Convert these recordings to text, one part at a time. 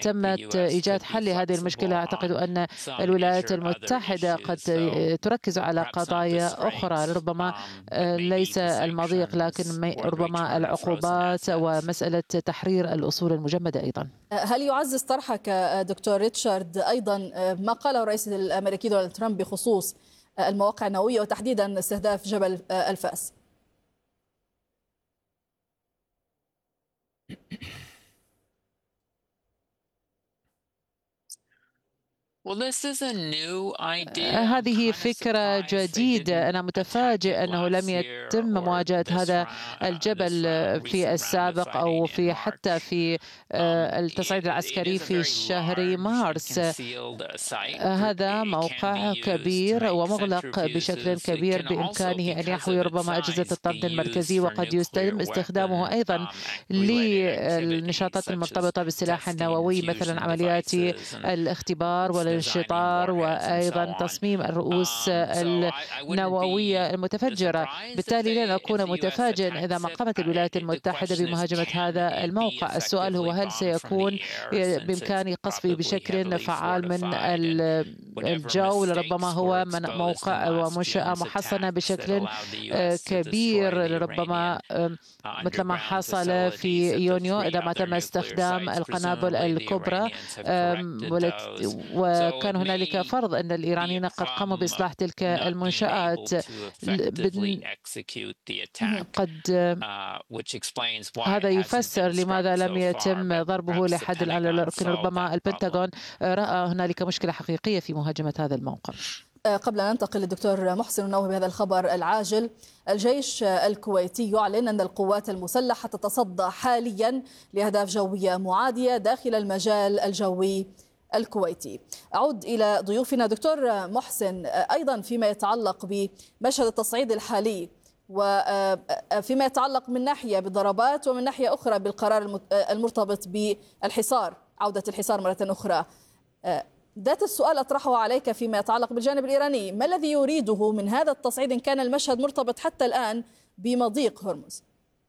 تمت إيجاد حل لهذه المشكلة، أعتقد أن الولايات المتحدة قد تركز على قضايا أخرى، ربما ليس المضيق لكن ربما العقوبات ومسألة تحرير الأصول المجمدة أيضا. هل يعزز طرحك دكتور ريتشارد أيضا ما قاله الرئيس الأمريكي دونالد ترامب بخصوص المواقع النووية وتحديدا استهداف جبل الفأس؟ هذه فكرة جديدة. أنا متفاجئ أنه لم يتم مواجهة هذا الجبل في السابق أو حتى في التصعيد العسكري في شهر مارس. هذا موقع كبير ومغلق بشكل كبير، بإمكانه أن يحوي ربما أجهزة الطرد المركزي، وقد يتم استخدامه أيضا للنشاطات المرتبطة بالسلاح النووي، مثلا عمليات الاختبار والانشطار وأيضا تصميم الرؤوس النووية المتفجرة. بالتالي لن أكون متفاجئا إذا ما قامت الولايات المتحدة بمهاجمة هذا الموقع. السؤال هو هل سيكون بإمكاني قصفه بشكل فعال من الجو؟ ربما هو من موقع ومنشأة محصنة بشكل كبير، ربما مثل ما حصل في يونيو إذا ما تم استخدام القنابل الكبرى، وكان هنالك فرض أن الإيرانيين قد قاموا بإصلاح تلك المنشآت. هذا يفسر لماذا لم يتم ضربه لحد الآن، لكن ربما البنتاغون رأى هنالك مشكلة حقيقية في مهاجمة هذا الموقع. قبل أن ننتقل للدكتور محسن ونوه بهذا الخبر العاجل، الجيش الكويتي يعلن أن القوات المسلحة تتصدى حاليا لأهداف جوية معادية داخل المجال الجوي الكويتي. أعود إلى ضيوفنا دكتور محسن، أيضا فيما يتعلق بمشهد التصعيد الحالي وفيما يتعلق من ناحية بالضربات ومن ناحية أخرى بالقرار المرتبط بالحصار، عودة الحصار مرة أخرى، ذات السؤال أطرحه عليك فيما يتعلق بالجانب الإيراني: ما الذي يريده من هذا التصعيد إن كان المشهد مرتبط حتى الآن بمضيق هرمز؟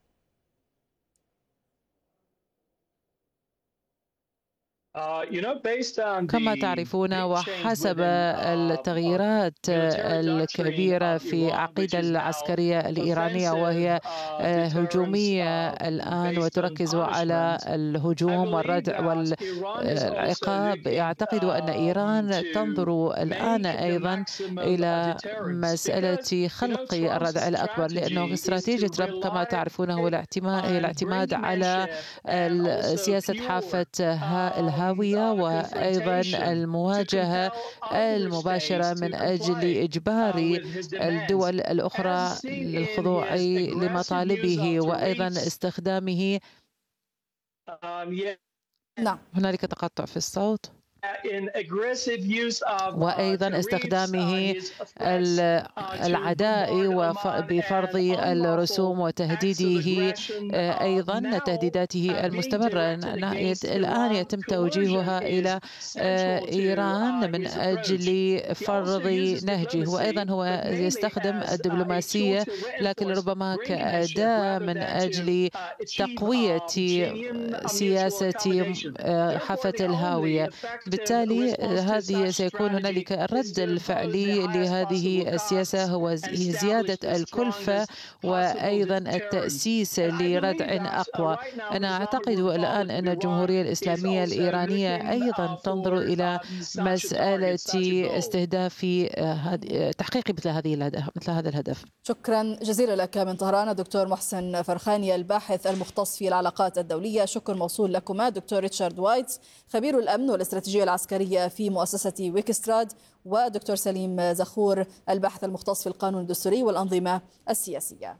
كما تعرفون وحسب التغييرات الكبيرة في العقيدة العسكرية الإيرانية، وهي هجومية الآن وتركز على الهجوم والردع والعقاب، أعتقد أن إيران تنظر الآن أيضا إلى مسألة خلق الردع الأكبر، لأنه استراتيجية ترامب كما تعرفون هو الاعتماد على سياسة حافة الهاوية وأيضا المواجهة المباشرة من أجل إجبار الدول الأخرى للخضوع لمطالبه وأيضا استخدامه. نعم، هنالك تقطع في الصوت. وأيضا استخدامه العدائي بفرض الرسوم وتهديده، أيضا تهديداته المستمرة الآن يتم توجيهها إلى إيران من أجل فرض نهجه، وأيضا هو يستخدم الدبلوماسية لكن ربما كأداة من أجل تقوية سياسة حافة الهاوية. بالتالي هذه سيكون هنالك الرد الفعلي لهذه السياسة هو زيادة الكلفة وأيضا التأسيس لردع أقوى. أنا أعتقد الآن أن الجمهورية الإسلامية الإيرانية أيضا تنظر إلى مسألة استهداف تحقيق مثل هذا الهدف. شكرا جزيلا لك من طهران دكتور محسن فرخاني الباحث المختص في العلاقات الدولية. شكر موصول لكما دكتور ريتشارد وايتس خبير الأمن والاستراتيجية العسكرية في مؤسسة ويكستراد، ودكتور سليم زخور الباحث المختص في القانون الدستوري والأنظمة السياسية.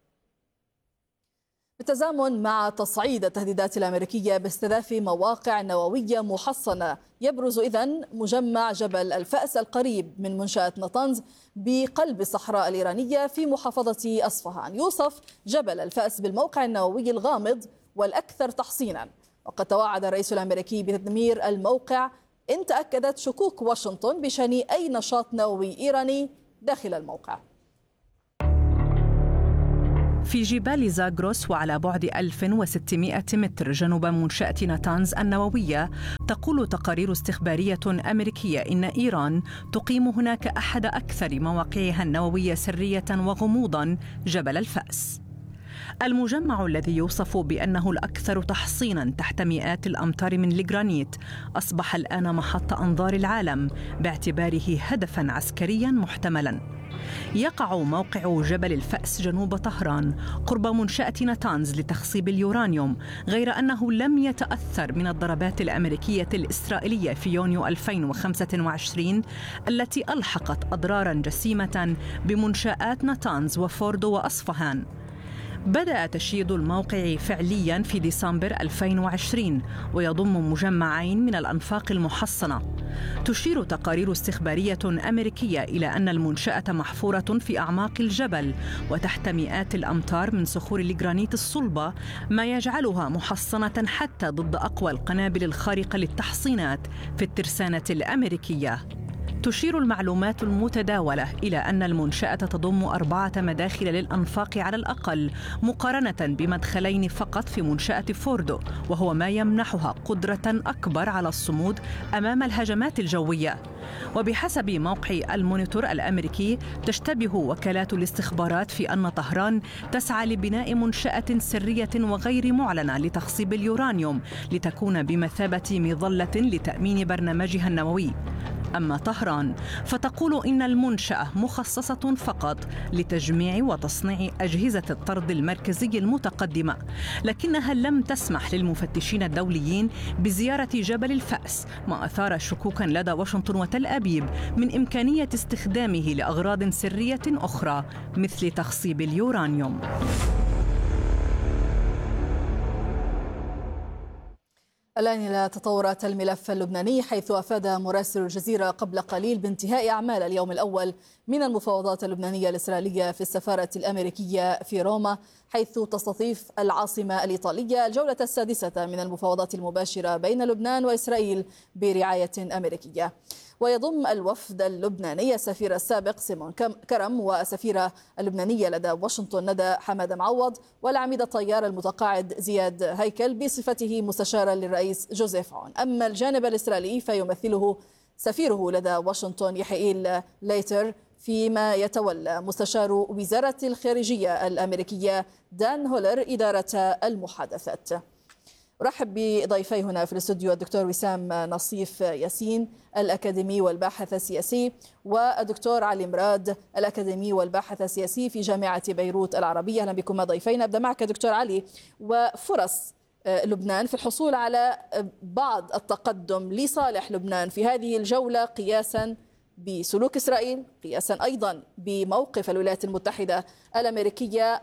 بالتزامن مع تصعيد التهديدات الأمريكية باستهداف مواقع نووية محصنة، يبرز إذن مجمع جبل الفأس القريب من منشأة نطنز بقلب الصحراء الإيرانية في محافظة أصفهان. يوصف جبل الفأس بالموقع النووي الغامض والأكثر تحصينا، وقد توعد الرئيس الأمريكي بتدمير الموقع إن تأكدت شكوك واشنطن بشأن أي نشاط نووي إيراني داخل الموقع. في جبال زاغروس وعلى بعد 1600 متر جنوب منشأة ناتانز النووية. تقول تقارير استخبارية أمريكية إن إيران تقيم هناك أحد أكثر مواقعها النووية سرية وغموضاً، جبل الفأس. المجمع الذي يوصف بأنه الأكثر تحصيناً تحت مئات الأمتار من الجرانيت أصبح الآن محط أنظار العالم باعتباره هدفاً عسكرياً محتملاً. يقع موقع جبل الفأس جنوب طهران قرب منشأة ناتانز لتخصيب اليورانيوم، غير أنه لم يتأثر من الضربات الأمريكية الإسرائيلية في يونيو 2025 التي ألحقت أضراراً جسيمة بمنشآت ناتانز وفوردو وأصفهان. بدأ تشييد الموقع فعلياً في ديسمبر 2020 ويضم مجمعين من الأنفاق المحصنة. تشير تقارير استخبارية أمريكية إلى أن المنشأة محفورة في أعماق الجبل وتحت مئات الأمتار من صخور الجرانيت الصلبة، ما يجعلها محصنة حتى ضد أقوى القنابل الخارقة للتحصينات في الترسانة الأمريكية. تشير المعلومات المتداولة إلى أن المنشأة تضم 4 مداخل للأنفاق على الأقل، مقارنة بمدخلين فقط في منشأة فوردو، وهو ما يمنحها قدرة أكبر على الصمود أمام الهجمات الجوية. وبحسب موقع المونيتور الأمريكي، تشتبه وكالات الاستخبارات في أن طهران تسعى لبناء منشأة سرية وغير معلنة لتخصيب اليورانيوم لتكون بمثابة مظلة لتأمين برنامجها النووي. أما طهران فتقول إن المنشأة مخصصة فقط لتجميع وتصنيع أجهزة الطرد المركزي المتقدمة، لكنها لم تسمح للمفتشين الدوليين بزيارة جبل الفأس، ما أثار شكوكا لدى واشنطن وتل أبيب من إمكانية استخدامه لأغراض سرية أخرى مثل تخصيب اليورانيوم. الآن إلى تطورات الملف اللبناني، حيث أفاد مراسل الجزيرة قبل قليل بانتهاء أعمال اليوم الأول من المفاوضات اللبنانية الإسرائيلية في السفارة الأمريكية في روما، حيث تستضيف العاصمة الإيطالية الجولة السادسة من المفاوضات المباشرة بين لبنان وإسرائيل برعاية أمريكية. ويضم الوفد اللبناني السفير السابق سيمون كرم والسفيرة اللبنانية لدى واشنطن ندى حمادة معوض والعميد الطيار المتقاعد زياد هيكل بصفته مستشارا للرئيس جوزيف عون. أما الجانب الإسرائيلي فيمثله سفيره لدى واشنطن يحييل ليتر، فيما يتولى مستشار وزارة الخارجية الأمريكية دان هولر إدارة المحادثات. أرحب بضيفي هنا في الاستوديو الدكتور وسام نصيف ياسين الأكاديمي والباحث السياسي، والدكتور علي مراد الأكاديمي والباحث السياسي في جامعة بيروت العربية. أهلا بكم ضيفين. أبدأ معك دكتور علي، وفرص لبنان في الحصول على بعض التقدم لصالح لبنان في هذه الجولة قياسا بسلوك إسرائيل، قياسا أيضا بموقف الولايات المتحدة الأمريكية،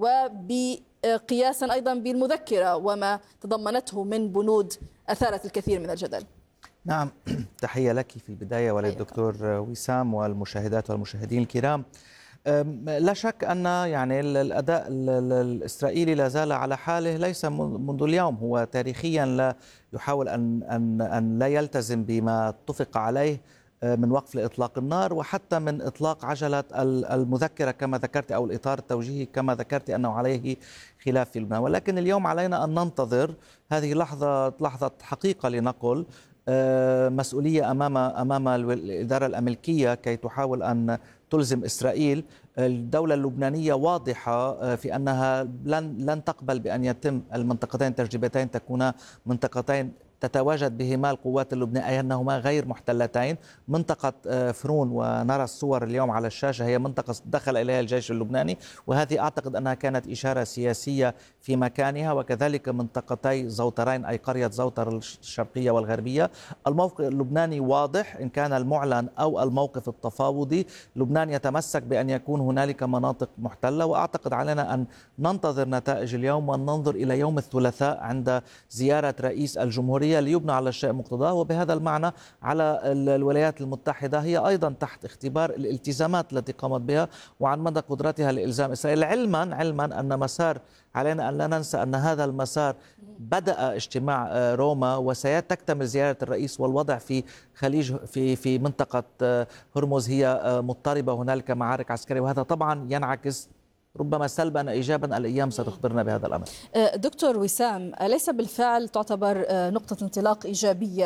وقياسا أيضا بالمذكرة وما تضمنته من بنود أثارت الكثير من الجدل. نعم، تحية لك في البداية وللدكتور وسام والمشاهدات والمشاهدين الكرام. لا شك أن يعني الأداء الإسرائيلي لا زال على حاله، ليس منذ اليوم، هو تاريخيا لا يحاول أن لا يلتزم بما اتفق عليه من وقف لإطلاق النار، وحتى من إطلاق عجلة المذكرة كما ذكرت، أو الإطار التوجيهي كما ذكرت أنه عليه خلاف في لبنان. ولكن اليوم علينا أن ننتظر هذه لحظة حقيقة لنقل مسؤولية أمام الإدارة الأمريكية كي تحاول أن تلزم إسرائيل. الدولة اللبنانية واضحة في أنها لن تقبل بأن يتم المنطقتين التجريبتين تكونا منطقتين تتواجد بهما القوات اللبنانية، أي أنهما غير محتلتين. منطقة فرون، ونرى الصور اليوم على الشاشة، هي منطقة دخل إليها الجيش اللبناني، وهذه أعتقد أنها كانت إشارة سياسية في مكانها. وكذلك منطقتي زوترين، أي قرية زوتر الشرقية والغربية. الموقف اللبناني واضح، إن كان المعلن أو الموقف التفاوضي. لبنان يتمسك بأن يكون هنالك مناطق محتلة، وأعتقد علينا أن ننتظر نتائج اليوم وننظر إلى يوم الثلاثاء عند زيارة رئيس الجمهورية ليبنى على الشيء مقتضاه. وبهذا المعنى على الولايات المتحدة هي أيضا تحت اختبار الالتزامات التي قامت بها وعن مدى قدرتها لإلزام إسرائيل، علما أن مسار، علينا أن لا ننسى أن هذا المسار بدأ اجتماع روما وستكتمل زيارة الرئيس، والوضع في خليج في منطقة هرمز هي مضطربة، هنالك معارك عسكرية، وهذا طبعا ينعكس ربما سلبا إيجابا، الأيام ستخبرنا بهذا الأمر. دكتور وسام، أليس بالفعل تعتبر نقطة انطلاق إيجابية